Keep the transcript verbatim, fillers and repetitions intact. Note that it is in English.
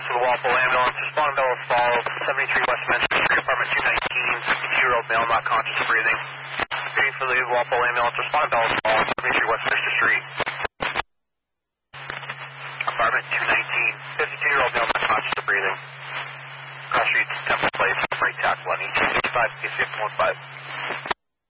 to the Walpole ambulance. Respond bell is followed. seventy-three West Mentor Street, apartment two nineteen, fifty-two-year-old male, not conscious of breathing. Waiting for the Walpole ambulance. Respond bell is followed. seventy-three West Mentor Street, apartment two nineteen, fifty-two-year-old male, not conscious of breathing. Cross Street, Temple Place, break tackle on E two sixty-five, K six one five.